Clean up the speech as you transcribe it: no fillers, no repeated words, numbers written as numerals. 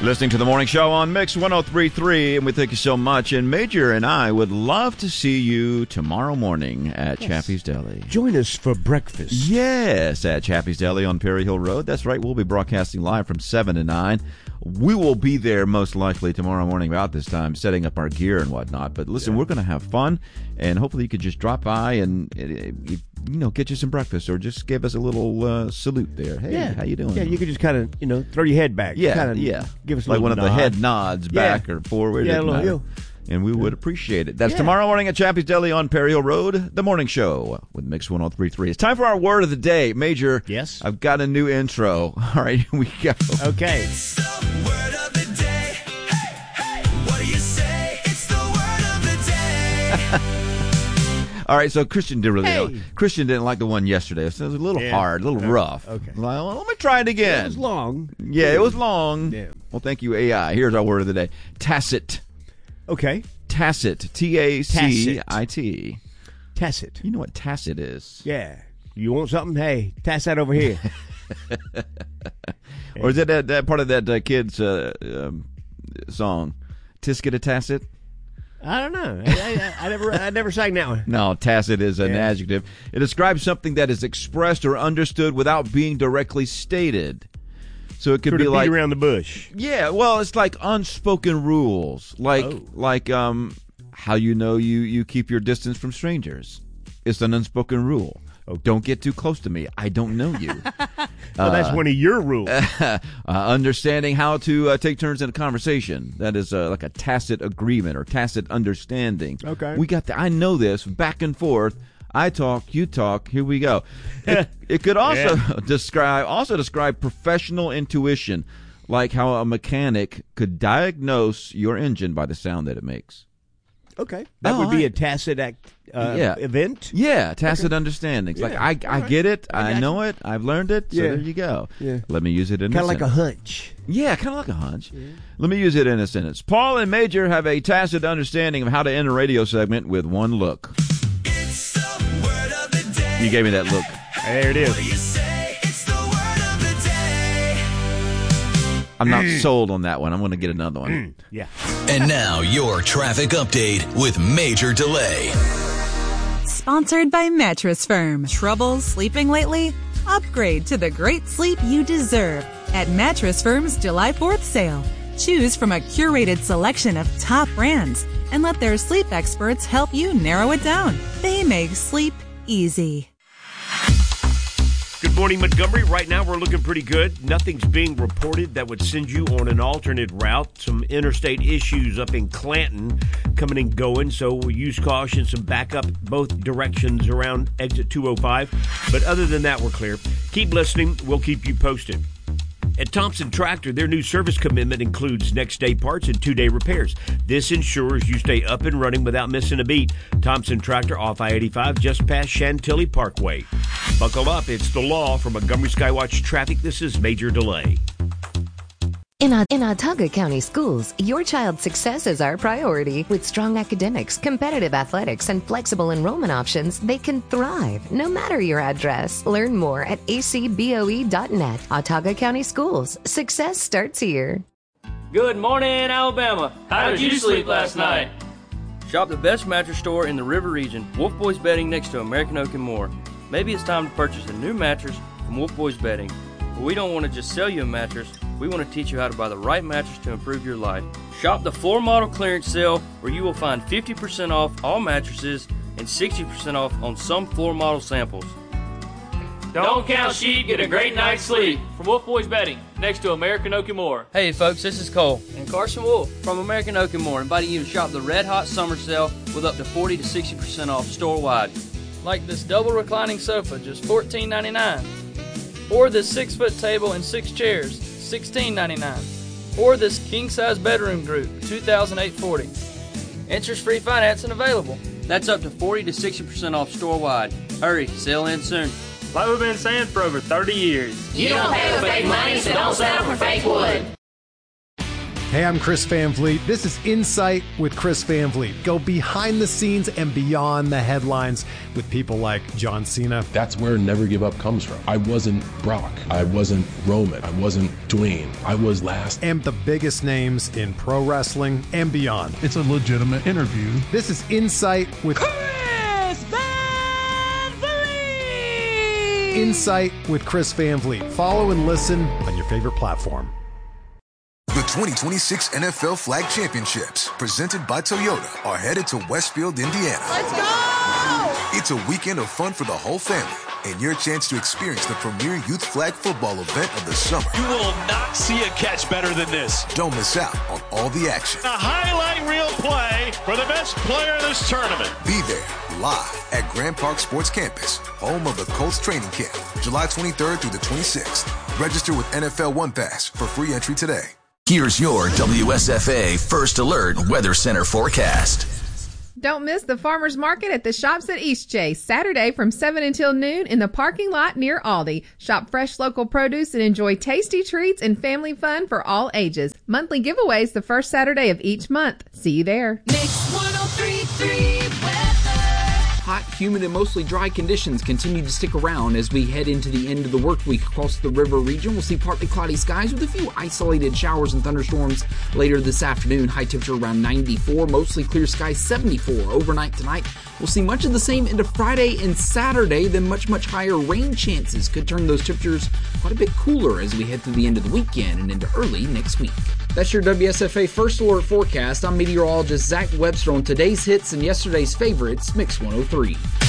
Listening to the morning show on Mix 103.3, and we thank you so much. And Major and I would love to see you tomorrow morning at Chappie's Deli. Join us for breakfast. Yes, at Chappie's Deli on Perry Hill Road. That's right, we'll be broadcasting live from 7 to 9. We will be there most likely tomorrow morning about this time, setting up our gear and whatnot. But listen, we're going to have fun, and hopefully you could just drop by and get you some breakfast, or just give us a little salute there. Hey, how you doing? Yeah, you could just kind of, throw your head back. Yeah, Give us a like little one of nod. the head nods back or forward. Yeah, a little. And we would appreciate it. That's tomorrow morning at Chappie's Deli on Perry Hill Road, the morning show with Mix 103.3. It's time for our word of the day. Major, yes, I've got a new intro. All right, here we go. Okay. It's the word of the day. Hey, what do you say? It's the word of the day. All right, so Christian didn't like the one yesterday. So it was a little hard, a little rough. Okay. Well, let me try it again. It was long. Yeah, it was long. Yeah. Well, thank you, AI. Here's our word of the day. Tacit. Okay. Tacit. T-A-C-I-T. Tacit. You know what tacit is? Yeah. You want something? Hey, tass that over here. Or is it that part of that kid's song, Tisket a Tacit? I don't know. I never sang that one. No, tacit is an adjective. It describes something that is expressed or understood without being directly stated. So it could be like beat around the bush. Yeah, well, it's like unspoken rules, like how you keep your distance from strangers. It's an unspoken rule. Oh, don't get too close to me. I don't know you. Well, that's one of your rules. Understanding how to take turns in a conversation. That is like a tacit agreement or tacit understanding. Okay. I know this back and forth. I talk, you talk. Here we go. It could also describe professional intuition, like how a mechanic could diagnose your engine by the sound that it makes. Okay. That would be a tacit event? Yeah, tacit understanding. It's like, I get it, I know it, I've learned it, so there you go. Yeah. Let me use it in a sentence. Kind of like a hunch. Yeah, kind of like a hunch. Yeah. Let me use it in a sentence. Paul and Major have a tacit understanding of how to end a radio segment with one look. It's the word of the day. You gave me that look. There it is. What do you say? It's the word of the day. I'm not sold on that one. I'm going to get another one. Yeah. And now your traffic update with Major Delay. Sponsored by Mattress Firm. Trouble sleeping lately? Upgrade to the great sleep you deserve at Mattress Firm's July 4th sale. Choose from a curated selection of top brands and let their sleep experts help you narrow it down. They make sleep easy. Good morning, Montgomery. Right now, we're looking pretty good. Nothing's being reported that would send you on an alternate route. Some interstate issues up in Clanton coming and going, so we'll use caution. Some backup both directions around exit 205. But other than that, we're clear. Keep listening. We'll keep you posted. At Thompson Tractor, their new service commitment includes next-day parts and 2-day repairs. This ensures you stay up and running without missing a beat. Thompson Tractor off I-85 just past Chantilly Parkway. Buckle up. It's the law. From Montgomery Skywatch Traffic, this is Major Delay. In Autauga County Schools, your child's success is our priority. With strong academics, competitive athletics, and flexible enrollment options, they can thrive no matter your address. Learn more at acboe.net. Autauga County Schools. Success starts here. Good morning, Alabama. How did you sleep last night? Shop the best mattress store in the River Region, Wolf Boys Bedding next to American Oak and more. Maybe it's time to purchase a new mattress from Wolf Boys Bedding. But we don't want to just sell you a mattress. We want to teach you how to buy the right mattress to improve your life. Shop the floor model clearance sale where you will find 50% off all mattresses and 60% off on some floor model samples. Don't count sheep, get a great night's sleep. From Wolf Boys Bedding, next to American Oak and More. Hey folks, this is Cole and Carson Wolf from American Oak and More, inviting you to shop the Red Hot Summer Sale with up to 40 to 60% off store-wide. Like this double reclining sofa, just $14.99. Or this 6-foot table and 6 chairs, $16.99. Or this king-size bedroom group, $2,840. Interest-free financing available. That's up to 40 to 60% off store-wide. Hurry, sale ends soon. Like we've been saying for over 30 years. You don't pay with fake money, so don't settle for fake wood. Hey, I'm Chris Van Vliet. This is Insight with Chris Van Vliet. Go behind the scenes and beyond the headlines with people like John Cena. That's where Never Give Up comes from. I wasn't Brock. I wasn't Roman. I wasn't Dwayne. I was last. And the biggest names in pro wrestling and beyond. It's a legitimate interview. This is Insight with Chris Van Vliet! Insight with Chris Van Vliet. Follow and listen on your favorite platform. The 2026 NFL Flag Championships, presented by Toyota, are headed to Westfield, Indiana. Let's go! It's a weekend of fun for the whole family and your chance to experience the premier youth flag football event of the summer. You will not see a catch better than this. Don't miss out on all the action. A highlight reel play for the best player in this tournament. Be there live at Grand Park Sports Campus, home of the Colts training camp, July 23rd through the 26th. Register with NFL One Pass for free entry today. Here's your WSFA First Alert Weather Center forecast. Don't miss the farmers market at the Shops at Eastchase, Saturday from 7 until noon in the parking lot near Aldi. Shop fresh local produce and enjoy tasty treats and family fun for all ages. Monthly giveaways the first Saturday of each month. See you there. Mix 103.3 weather. Hot, humid, and mostly dry conditions continue to stick around as we head into the end of the work week across the river region. We'll see partly cloudy skies with a few isolated showers and thunderstorms later this afternoon. High temperature around 94, mostly clear skies 74. Overnight tonight, we'll see much of the same into Friday and Saturday, then much higher rain chances could turn those temperatures quite a bit cooler as we head through the end of the weekend and into early next week. That's your WSFA First Alert forecast. I'm meteorologist Zach Webster on today's hits and yesterday's favorites, Mix 103.